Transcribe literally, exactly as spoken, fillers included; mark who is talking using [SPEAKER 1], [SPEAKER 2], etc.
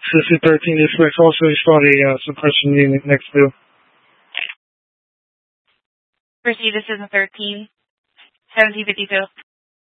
[SPEAKER 1] C C thirteen dispatch, also installed a uh, suppression unit next to.
[SPEAKER 2] Proceed to Citizen thirteen, seventeen fifty-two.